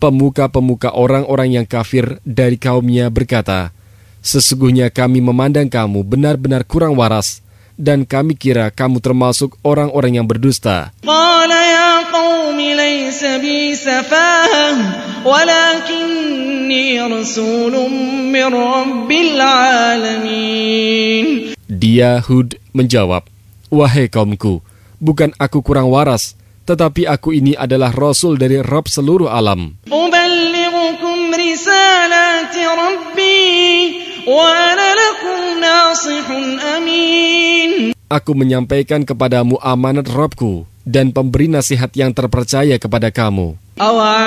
Pemuka-pemuka orang-orang yang kafir dari kaumnya berkata, sesungguhnya kami memandang kamu benar-benar kurang waras, dan kami kira kamu termasuk orang-orang yang berdusta. Qala ya qaumi laysa bi safahah, walakinni rasulun min rabbil alamin. Dia Hud menjawab, wahai kaumku, bukan aku kurang waras, tetapi aku ini adalah Rasul dari Rabb seluruh alam. Uballighukum risalati Rabbi, wa ana lakum nasihun amin. Aku menyampaikan kepadamu amanat Rabbku, dan pemberi nasihat yang terpercaya kepada kamu.